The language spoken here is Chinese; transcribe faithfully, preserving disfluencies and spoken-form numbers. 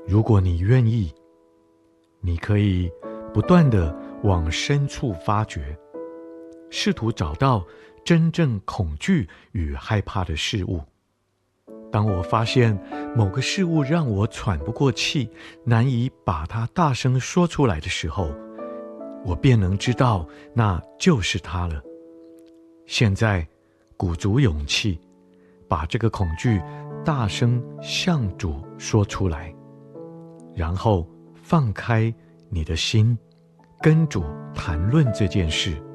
如果你愿意，你可以不断地往深处发掘，试图找到真正恐惧与害怕的事物。当我发现某个事物让我喘不过气，难以把它大声说出来的时候，我便能知道那就是它了。现在鼓足勇气，把这个恐惧大声向主说出来，然后放开你的心，跟主谈论这件事。